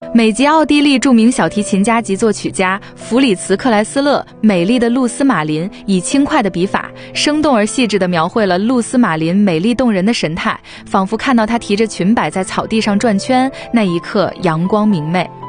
美籍奥地利著名小提琴家及作曲家弗里茨·克莱斯勒，美丽的露丝·马林以轻快的笔法，生动而细致地描绘了露丝·马林美丽动人的神态，仿佛看到她提着裙摆在草地上转圈，那一刻阳光明媚。